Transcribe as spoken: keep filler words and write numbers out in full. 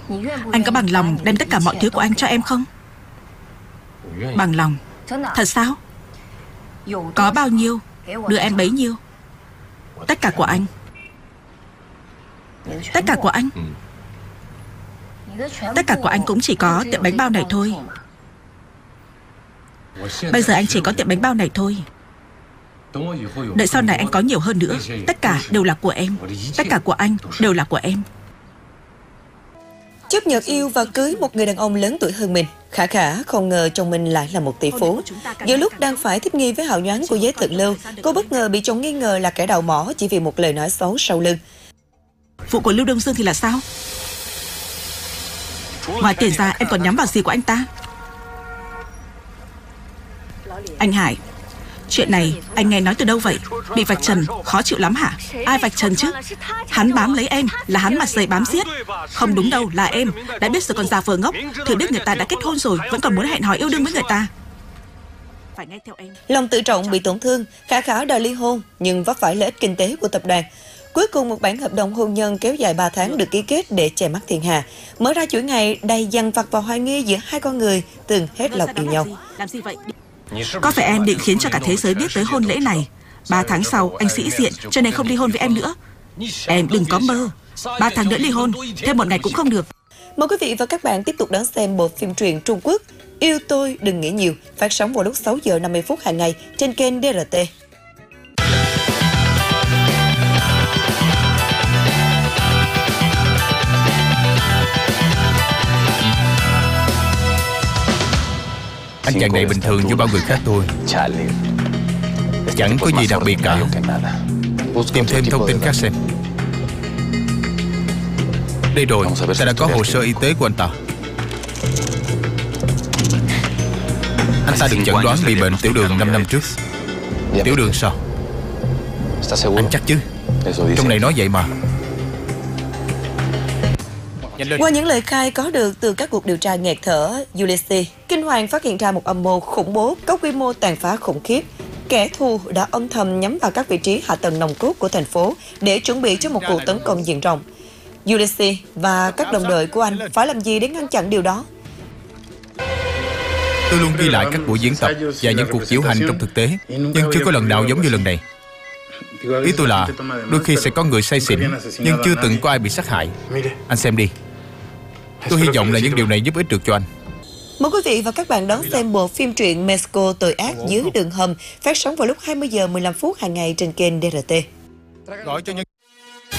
Anh có bằng lòng đem tất cả mọi thứ của anh cho em không? Bằng lòng. Thật sao? Có bao nhiêu đưa em bấy nhiêu. Tất cả của anh. Tất cả của anh. Tất cả của anh cũng chỉ có tiệm bánh bao này thôi. Bây giờ anh chỉ có tiệm bánh bao này thôi. Đợi sau này anh có nhiều hơn nữa. Tất cả đều là của em. Tất cả của anh đều là của em. Chấp nhận yêu và cưới một người đàn ông lớn tuổi hơn mình, Khả Khả không ngờ chồng mình lại là một tỷ phú. Giữa lúc đang phải thích nghi với hào nhoáng của giới thượng lưu, cô bất ngờ bị chồng nghi ngờ là kẻ đào mỏ chỉ vì một lời nói xấu sau lưng. Vụ của Lưu Đông Dương thì là sao? Ngoài tiền ra em còn nhắm vào gì của anh ta? Anh Hải, chuyện này anh nghe nói từ đâu vậy? Bị vạch trần khó chịu lắm hả? Ai vạch trần chứ? Hắn bám lấy em, là hắn mặt dày bám giết. Không đúng đâu, là em. Đã biết rồi còn già vờ ngốc. Thử biết người ta đã kết hôn rồi, vẫn còn muốn hẹn hò yêu đương với người ta. Phải nghe theo em. Lòng tự trọng bị tổn thương, Khả Khả đòi ly hôn nhưng vấp phải lợi ích kinh tế của tập đoàn. Cuối cùng một bản hợp đồng hôn nhân kéo dài ba tháng được ký kết để che mắt thiên hạ. Mở ra chuỗi ngày đầy dằn vặt và hoài nghi giữa hai con người từng hết lòng yêu nhau. Làm gì vậy? Có phải em định khiến cho cả thế giới biết tới hôn lễ này? Ba tháng sau anh sĩ diện cho nên không ly hôn với em nữa. Em đừng có mơ. Ba tháng nữa ly hôn, thêm một ngày cũng không được. Mời quý vị và các bạn tiếp tục đón xem bộ phim truyện Trung Quốc Yêu Tôi Đừng Nghĩ Nhiều, phát sóng vào lúc sáu giờ năm mươi phút hàng ngày trên kênh đê rờ tê. Anh chàng này bình thường như bao người khác thôi, chẳng có gì đặc biệt cả. Tìm thêm thông tin khác xem. Đây rồi, ta đã có hồ sơ y tế của anh ta. Anh ta được chẩn đoán bị bệnh tiểu đường năm năm trước. Tiểu đường sao? Anh chắc chứ? Trong này nói vậy mà. Qua những lời khai có được từ các cuộc điều tra nghẹt thở, Ulysses kinh hoàng phát hiện ra một âm mưu khủng bố có quy mô tàn phá khủng khiếp. Kẻ thù đã âm thầm nhắm vào các vị trí hạ tầng nòng cốt của thành phố để chuẩn bị cho một cuộc tấn công diện rộng. Ulysses và các đồng đội của anh phải làm gì để ngăn chặn điều đó? Tôi luôn ghi lại các buổi diễn tập và những cuộc diễu hành trong thực tế, nhưng chưa có lần nào giống như lần này. Ý tôi là đôi khi sẽ có người say xỉn, nhưng chưa từng có ai bị sát hại. Anh xem đi. Tôi hy vọng là những điều này giúp ích được cho anh. Mời quý vị và các bạn đón xem bộ phim truyện Mexico Tội ác dưới đường hầm, phát sóng vào lúc hai mươi giờ mười lăm phút hàng ngày trên kênh đê rờ tê. Gọi cho nhân